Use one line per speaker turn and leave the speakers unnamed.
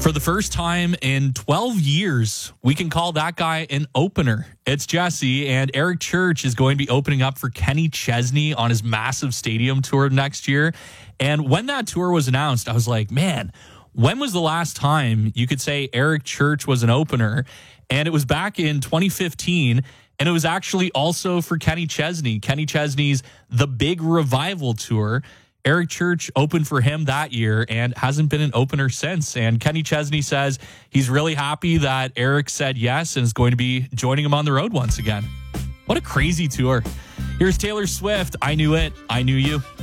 For the first time in 12 years, we can call that guy an opener. It's Jesse, and Eric Church is going to be opening up for Kenny Chesney on his massive stadium tour next year. And when that tour was announced, I was like, man, when was the last time you could say Eric Church was an opener? And it was back in 2015, and it was actually also for Kenny Chesney. Kenny Chesney's The Big Revival Tour. Eric Church opened for him that year and hasn't been an opener since. And Kenny Chesney says he's really happy that Eric said yes and is going to be joining him on the road once again. What a crazy tour. Here's Taylor Swift. I Knew It, I Knew You.